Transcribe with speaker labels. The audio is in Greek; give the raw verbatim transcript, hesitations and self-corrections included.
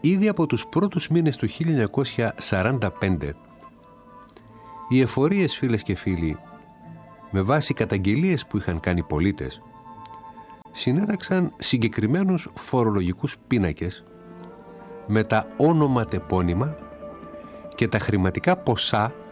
Speaker 1: ήδη από τους πρώτους μήνες του χίλια εννιακόσια σαράντα πέντε οι εφορίες, φίλες και φίλοι, με βάση καταγγελίες που είχαν κάνει πολίτες, συνέταξαν συγκεκριμένους φορολογικούς πίνακες με τα όνομα τεπώνυμα και τα χρηματικά ποσά